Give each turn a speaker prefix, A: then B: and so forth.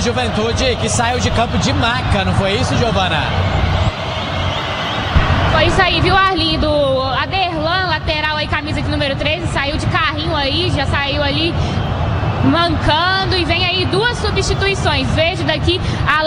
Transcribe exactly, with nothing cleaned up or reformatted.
A: Juventude, que saiu de campo de maca, não foi isso, Giovana?
B: Foi isso aí, viu, Arlindo? Aderlan, lateral aí, camisa de número treze, saiu de carrinho aí, já saiu ali mancando, e vem aí duas substituições. Vejo daqui a